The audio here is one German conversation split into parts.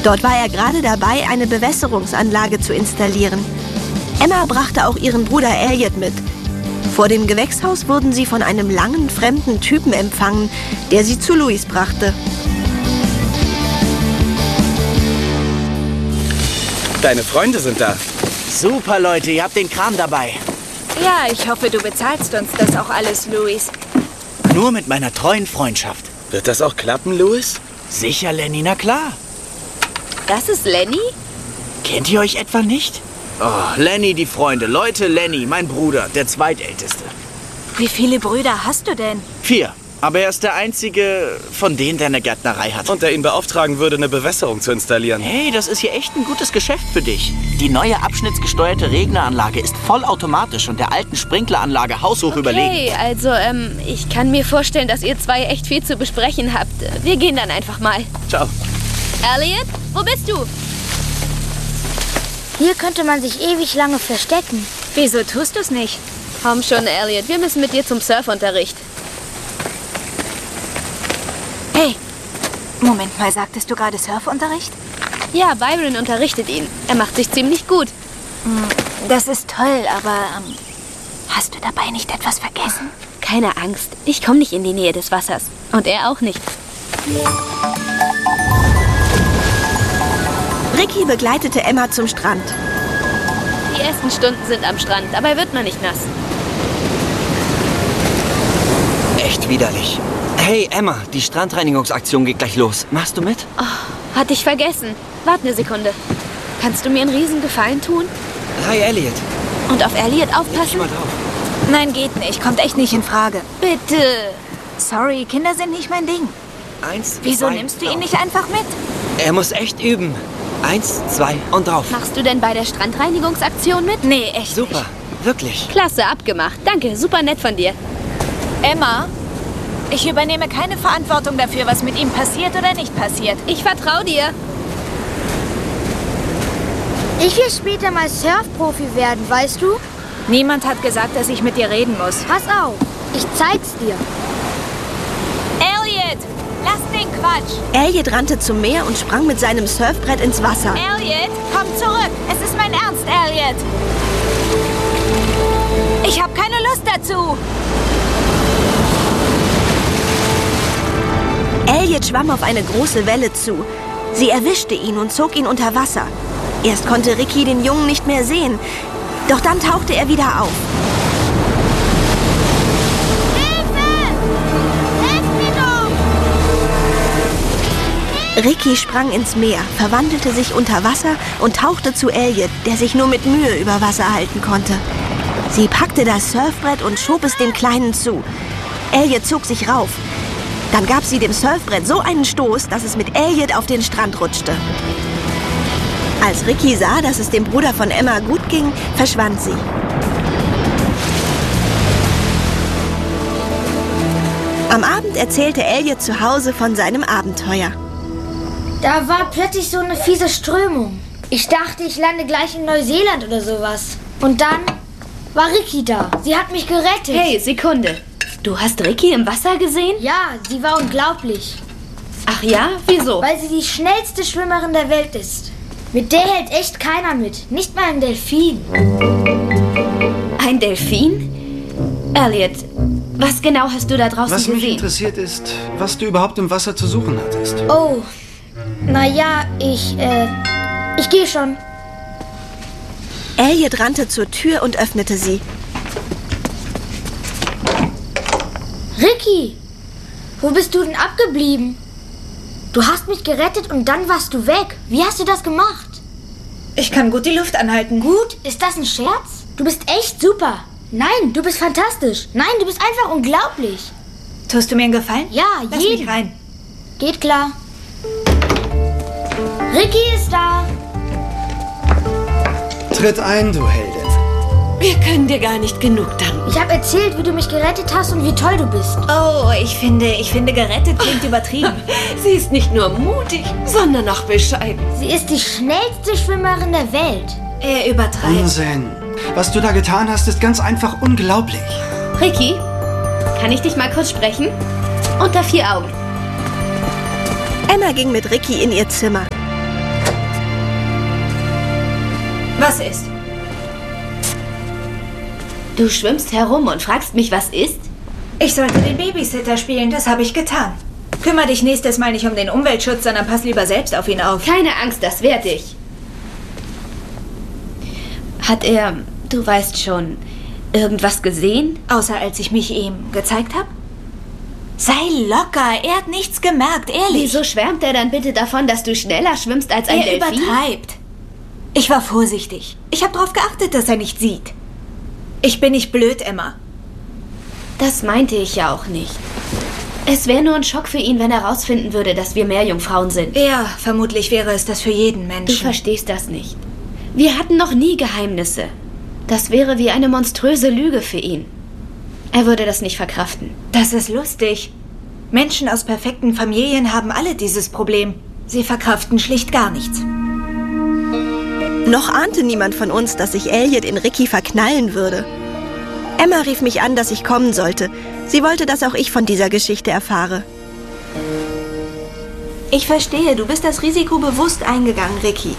Dort war er gerade dabei, eine Bewässerungsanlage zu installieren. Emma brachte auch ihren Bruder Elliot mit. Vor dem Gewächshaus wurden sie von einem langen, fremden Typen empfangen, der sie zu Louis brachte. Deine Freunde sind da. Super, Leute, ihr habt den Kram dabei. Ja, ich hoffe, du bezahlst uns das auch alles, Louis. Nur mit meiner treuen Freundschaft. Wird das auch klappen, Louis? Sicher, Lenny, na klar. Das ist Lenny? Kennt ihr euch etwa nicht? Oh, Lenny, die Freunde. Leute, Lenny, mein Bruder, der zweitälteste. Wie viele Brüder hast du denn? 4. Aber er ist der einzige von denen, der eine Gärtnerei hat. Und der ihn beauftragen würde, eine Bewässerung zu installieren. Hey, das ist hier echt ein gutes Geschäft für dich. Die neue abschnittsgesteuerte Regneranlage ist vollautomatisch und der alten Sprinkleranlage haushoch überlegen. Okay, also, ich kann mir vorstellen, dass ihr zwei echt viel zu besprechen habt. Wir gehen dann einfach mal. Ciao. Elliot, wo bist du? Hier könnte man sich ewig lange verstecken. Wieso tust du es nicht? Komm schon, Elliot, wir müssen mit dir zum Surfunterricht. Hey, Moment mal, sagtest du gerade Surfunterricht? Ja, Byron unterrichtet ihn. Er macht sich ziemlich gut. Das ist toll, aber hast du dabei nicht etwas vergessen? Keine Angst, ich komme nicht in die Nähe des Wassers. Und er auch nicht. Ricky begleitete Emma zum Strand. Die ersten Stunden sind am Strand, dabei wird man nicht nass. Echt widerlich. Hey, Emma, die Strandreinigungsaktion geht gleich los. Machst du mit? Oh, hatte ich vergessen. Warte eine Sekunde. Kannst du mir einen Riesengefallen tun? Hi, Elliot. Und auf Elliot Pass aufpassen? mal drauf. Nein, geht nicht. Kommt echt nicht in Frage. Bitte. Sorry, Kinder sind nicht mein Ding. 1, Wieso 2, nimmst du ihn drauf. nicht einfach mit? Er muss echt üben. 1, 2 und drauf. Machst du denn bei der Strandreinigungsaktion mit? Nee, echt Super, nicht. wirklich. Klasse, abgemacht. Danke, super nett von dir. Emma, ich übernehme keine Verantwortung dafür, was mit ihm passiert oder nicht passiert. Ich vertraue dir. Ich will später mal Surfprofi werden, weißt du? Niemand hat gesagt, dass ich mit dir reden muss. Pass auf, ich zeig's dir. Elliot, lass den Quatsch. Elliot rannte zum Meer und sprang mit seinem Surfbrett ins Wasser. Elliot, komm zurück. Es ist mein Ernst, Elliot. Ich habe keine Lust dazu. Elliot schwamm auf eine große Welle zu. Sie erwischte ihn und zog ihn unter Wasser. Erst konnte Ricky den Jungen nicht mehr sehen. Doch dann tauchte er wieder auf. Ricky sprang ins Meer, verwandelte sich unter Wasser und tauchte zu Elliot, der sich nur mit Mühe über Wasser halten konnte. Sie packte das Surfbrett und schob es dem Kleinen zu. Elliot zog sich rauf. Dann gab sie dem Surfbrett so einen Stoß, dass es mit Elliot auf den Strand rutschte. Als Ricky sah, dass es dem Bruder von Emma gut ging, verschwand sie. Am Abend erzählte Elliot zu Hause von seinem Abenteuer. Da war plötzlich so eine fiese Strömung. Ich dachte, ich lande gleich in Neuseeland oder sowas. Und dann war Ricky da. Sie hat mich gerettet. Hey, Sekunde. Du hast Ricky im Wasser gesehen? Ja, sie war unglaublich. Ach ja? Wieso? Weil sie die schnellste Schwimmerin der Welt ist. Mit der hält echt keiner mit. Nicht mal ein Delfin. Ein Delfin? Elliot, was genau hast du da draußen Was mich gesehen? interessiert ist, was du überhaupt im Wasser zu suchen hattest. Oh, naja, ich gehe schon. Elliot rannte zur Tür und öffnete sie. Ricky, wo bist du denn abgeblieben? Du hast mich gerettet und dann warst du weg. Wie hast du das gemacht? Ich kann gut die Luft anhalten. Gut? Ist das ein Scherz? Du bist echt super. Nein, du bist fantastisch. Nein, du bist einfach unglaublich. Tust du mir einen Gefallen? Ja, Lass jeden. mich rein. Geht klar. Ricky ist da. Tritt ein, du Heldin. Wir können dir gar nicht genug danken. Ich habe erzählt, wie du mich gerettet hast und wie toll du bist. Oh, ich finde, gerettet klingt übertrieben. Sie ist nicht nur mutig, sondern auch bescheiden. Sie ist die schnellste Schwimmerin der Welt. Er übertreibt. Unsinn. Was du da getan hast, ist ganz einfach unglaublich. Ricky, kann ich dich mal kurz sprechen? Unter 4 Augen. Emma ging mit Ricky in ihr Zimmer. Was ist? Du schwimmst herum und fragst mich, was ist? Ich sollte den Babysitter spielen, das habe ich getan. Kümmere dich nächstes Mal nicht um den Umweltschutz, sondern pass lieber selbst auf ihn auf. Keine Angst, das werd ich. Hat er, du weißt schon, irgendwas gesehen? Außer als ich mich ihm gezeigt habe? Sei locker, er hat nichts gemerkt, ehrlich. Wieso schwärmt er dann bitte davon, dass du schneller schwimmst als ein Er Delfin? übertreibt. Ich war vorsichtig. Ich habe darauf geachtet, dass er nicht sieht. Ich bin nicht blöd, Emma. Das meinte ich ja auch nicht. Es wäre nur ein Schock für ihn, wenn er rausfinden würde, dass wir Meerjungfrauen sind. Ja, vermutlich wäre es das für jeden Du Menschen. verstehst das nicht. Wir hatten noch nie Geheimnisse. Das wäre wie eine monströse Lüge für ihn. Er würde das nicht verkraften. Das ist lustig. Menschen aus perfekten Familien haben alle dieses Problem. Sie verkraften schlicht gar nichts. Noch ahnte niemand von uns, dass sich Elliot in Ricky verknallen würde. Emma rief mich an, dass ich kommen sollte. Sie wollte, dass auch ich von dieser Geschichte erfahre. Ich verstehe, du bist das Risiko bewusst eingegangen, Ricky.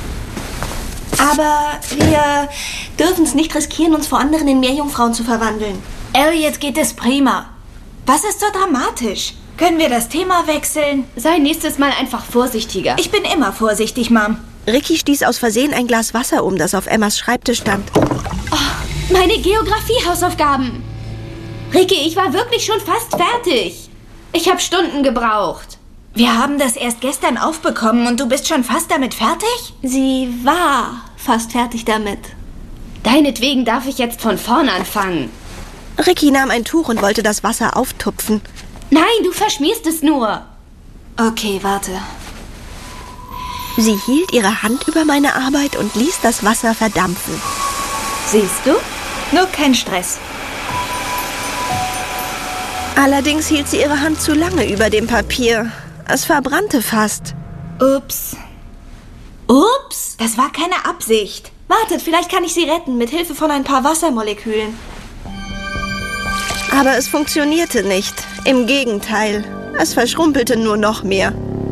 Aber wir dürfen es nicht riskieren, uns vor anderen in Meerjungfrauen zu verwandeln. Elliot geht es prima. Was ist so dramatisch? Können wir das Thema wechseln? Sei nächstes Mal einfach vorsichtiger. Ich bin immer vorsichtig, Mom. Ricky stieß aus Versehen ein Glas Wasser um, das auf Emmas Schreibtisch stand. Oh, meine Geografie-Hausaufgaben. Ricky, ich war wirklich schon fast fertig. Ich habe Stunden gebraucht. Wir haben das erst gestern aufbekommen und du bist schon fast damit fertig? Sie war fast fertig damit. Deinetwegen darf ich jetzt von vorn anfangen. Ricky nahm ein Tuch und wollte das Wasser auftupfen. Nein, du verschmierst es nur. Okay, warte. Sie hielt ihre Hand über meine Arbeit und ließ das Wasser verdampfen. Siehst du? Nur kein Stress. Allerdings hielt sie ihre Hand zu lange über dem Papier. Es verbrannte fast. Ups. Ups! Das war keine Absicht. Wartet, vielleicht kann ich sie retten, mit Hilfe von ein paar Wassermolekülen. Aber es funktionierte nicht. Im Gegenteil. Es verschrumpelte nur noch mehr.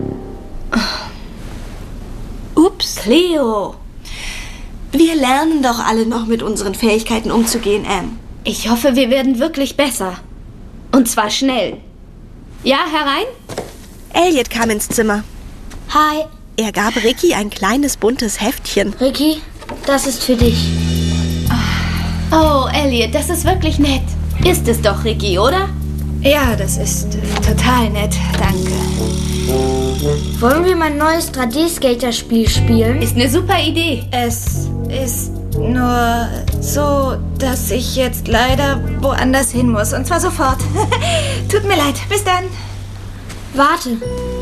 Ups. Cleo. Wir lernen doch alle noch mit unseren Fähigkeiten umzugehen, Anne. Ich hoffe, wir werden wirklich besser. Und zwar schnell. Ja, herein? Elliot kam ins Zimmer. Hi, Er gab Ricky ein kleines buntes Heftchen. Ricky, das ist für dich. Oh, Elliot, das ist wirklich nett. Ist es doch, Ricky, oder? Ja, das ist total nett. Danke. Wollen wir mein neues 3D-Skater-Spiel spielen? Ist eine super Idee. Es ist nur so, dass ich jetzt leider woanders hin muss. Und zwar sofort. Tut mir leid. Bis dann. Warte.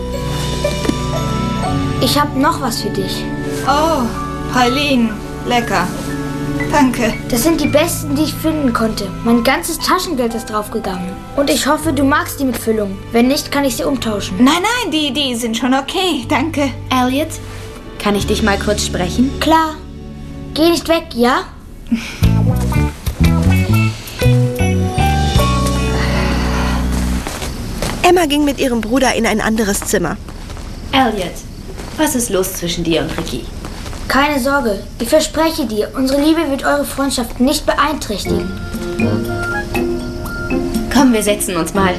Ich habe noch was für dich. Oh, Pauline. Lecker. Danke. Das sind die besten, die ich finden konnte. Mein ganzes Taschengeld ist draufgegangen. Und ich hoffe, du magst die mit Füllung. Wenn nicht, kann ich sie umtauschen. Nein, die sind schon okay. Danke. Elliot, kann ich dich mal kurz sprechen? Klar. Geh nicht weg, ja? Emma ging mit ihrem Bruder in ein anderes Zimmer. Elliot, was ist los zwischen dir und Ricky? Keine Sorge. Ich verspreche dir, unsere Liebe wird eure Freundschaft nicht beeinträchtigen. Komm, wir setzen uns mal.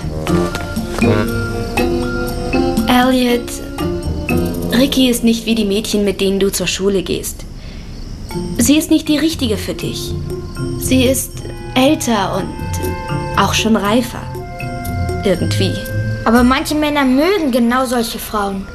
Elliot, Ricky ist nicht wie die Mädchen, mit denen du zur Schule gehst. Sie ist nicht die richtige für dich. Sie ist älter und auch schon reifer. Irgendwie. Aber manche Männer mögen genau solche Frauen.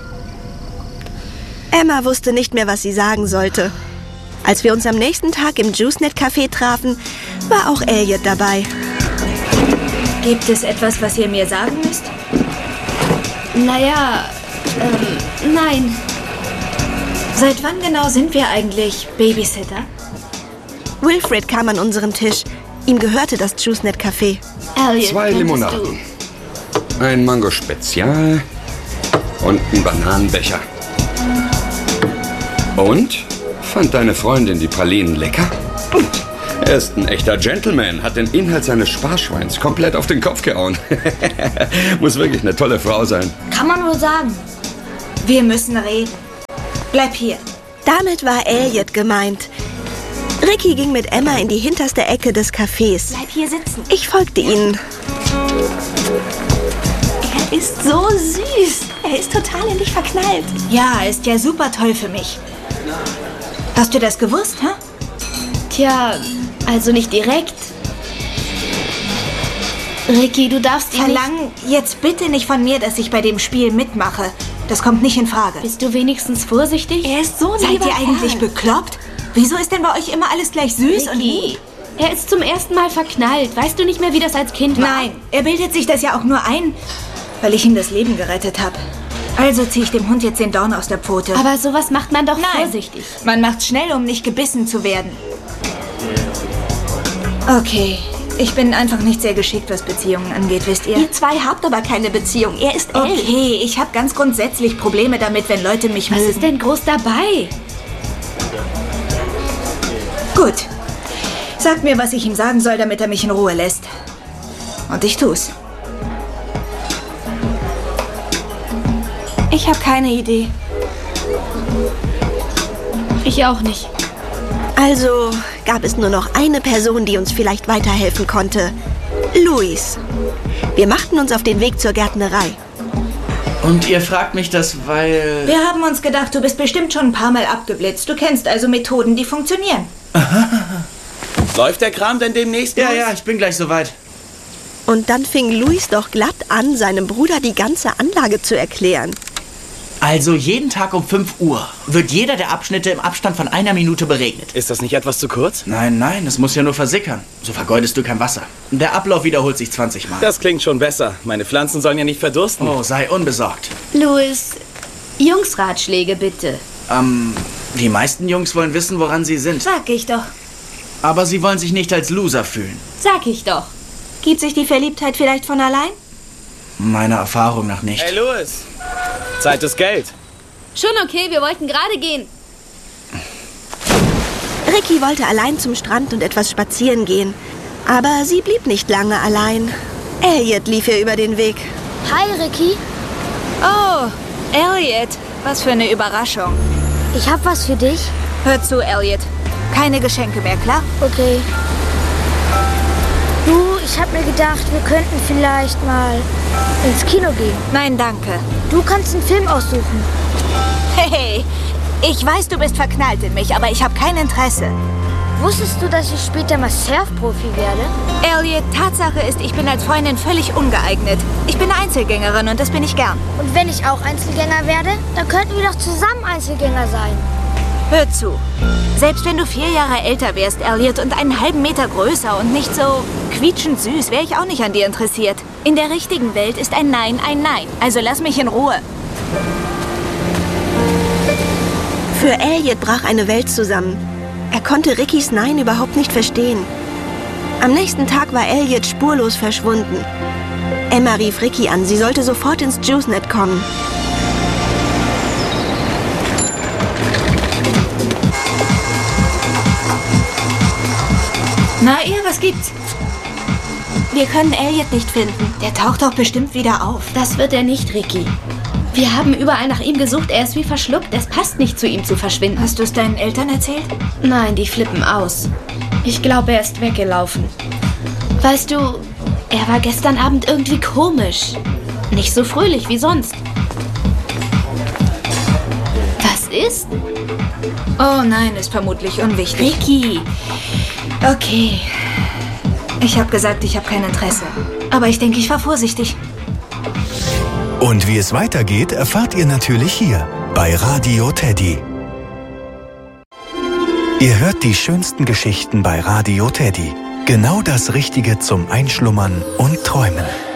Emma wusste nicht mehr, was sie sagen sollte. Als wir uns am nächsten Tag im JuiceNet-Café trafen, war auch Elliot dabei. Gibt es etwas, was ihr mir sagen müsst? Naja, nein. Seit wann genau sind wir eigentlich Babysitter? Wilfred kam an unseren Tisch. Ihm gehörte das JuiceNet-Café. Elliot, 2 könntest Limonaden. Ein Mango Spezial und ein Bananenbecher. Und? Fand deine Freundin die Pralinen lecker? Er ist ein echter Gentleman, hat den Inhalt seines Sparschweins komplett auf den Kopf gehauen. Muss wirklich eine tolle Frau sein. Kann man wohl sagen. Wir müssen reden. Bleib hier. Damit war Elliot gemeint. Ricky ging mit Emma in die hinterste Ecke des Cafés. Bleib hier sitzen. Ich folgte ihnen. Er ist so süß. Er ist total in dich verknallt. Ja, ist ja super toll für mich. Hast du das gewusst, hä? Tja, also nicht direkt. Ricky, du darfst ihn Verlang jetzt bitte nicht von mir, dass ich bei dem Spiel mitmache. Das kommt nicht in Frage. Bist du wenigstens vorsichtig? Er ist so ein Seid ihr eigentlich bekloppt? Wieso ist denn bei euch immer alles gleich süß und lieb? Er ist zum ersten Mal verknallt. Weißt du nicht mehr, wie das als Kind war? Nein, er bildet sich das ja auch nur ein, weil ich ihm das Leben gerettet habe. Also ziehe ich dem Hund jetzt den Dorn aus der Pfote. Aber sowas macht man doch vorsichtig. Man macht's schnell, um nicht gebissen zu werden. Okay, ich bin einfach nicht sehr geschickt, was Beziehungen angeht, wisst ihr? Ihr zwei habt aber keine Beziehung. Er ist elf. Okay, ich habe ganz grundsätzlich Probleme damit, wenn Leute mich mögen. Was ist denn groß dabei? Gut. Sagt mir, was ich ihm sagen soll, damit er mich in Ruhe lässt. Und ich tu's. Ich habe keine Idee. Ich auch nicht. Also gab es nur noch eine Person, die uns vielleicht weiterhelfen konnte. Luis. Wir machten uns auf den Weg zur Gärtnerei. Und ihr fragt mich das, weil... Wir haben uns gedacht, du bist bestimmt schon ein paar Mal abgeblitzt. Du kennst also Methoden, die funktionieren. Läuft der Kram denn demnächst? Ja, ich bin gleich soweit. Und dann fing Luis doch glatt an, seinem Bruder die ganze Anlage zu erklären. Also jeden Tag um 5 Uhr wird jeder der Abschnitte im Abstand von 1 Minute beregnet. Ist das nicht etwas zu kurz? Nein, es muss ja nur versickern. So vergeudest du kein Wasser. Der Ablauf wiederholt sich 20 Mal. Das klingt schon besser. Meine Pflanzen sollen ja nicht verdursten. Oh, sei unbesorgt. Louis, Jungsratschläge bitte. Die meisten Jungs wollen wissen, woran sie sind. Sag ich doch. Aber sie wollen sich nicht als Loser fühlen. Sag ich doch. Gibt sich die Verliebtheit vielleicht von allein? Meiner Erfahrung nach nicht. Hey, Louis. Zeit ist Geld. Schon okay, wir wollten gerade gehen. Ricky wollte allein zum Strand und etwas spazieren gehen. Aber sie blieb nicht lange allein. Elliot lief ihr über den Weg. Hi, Ricky. Oh, Elliot. Was für eine Überraschung. Ich hab was für dich. Hör zu, Elliot. Keine Geschenke mehr, klar? Okay. Du, ich hab mir gedacht, wir könnten vielleicht mal ins Kino gehen. Nein, danke. Du kannst einen Film aussuchen. Hey, ich weiß, du bist verknallt in mich, aber ich habe kein Interesse. Wusstest du, dass ich später mal Surfprofi werde? Elliot, Tatsache ist, ich bin als Freundin völlig ungeeignet. Ich bin Einzelgängerin und das bin ich gern. Und wenn ich auch Einzelgänger werde, dann könnten wir doch zusammen Einzelgänger sein. Hör zu. Selbst wenn du 4 Jahre älter wärst, Elliot, und einen halben Meter größer und nicht so quietschend süß, wäre ich auch nicht an dir interessiert. In der richtigen Welt ist ein Nein ein Nein. Also lass mich in Ruhe. Für Elliot brach eine Welt zusammen. Er konnte Rickys Nein überhaupt nicht verstehen. Am nächsten Tag war Elliot spurlos verschwunden. Emma rief Ricky an, sie sollte sofort ins JuiceNet kommen. Na, ihr, was gibt's? Wir können Elliot nicht finden. Der taucht doch bestimmt wieder auf. Das wird er nicht, Ricky. Wir haben überall nach ihm gesucht, er ist wie verschluckt. Es passt nicht zu ihm zu verschwinden. Hast du es deinen Eltern erzählt? Nein, die flippen aus. Ich glaube, er ist weggelaufen. Weißt du, er war gestern Abend irgendwie komisch. Nicht so fröhlich wie sonst. Was ist? Oh nein, ist vermutlich unwichtig. Ricky. Okay. Ich habe gesagt, ich habe kein Interesse. Aber ich denke, ich war vorsichtig. Und wie es weitergeht, erfahrt ihr natürlich hier bei Radio Teddy. Ihr hört die schönsten Geschichten bei Radio Teddy. Genau das Richtige zum Einschlummern und Träumen.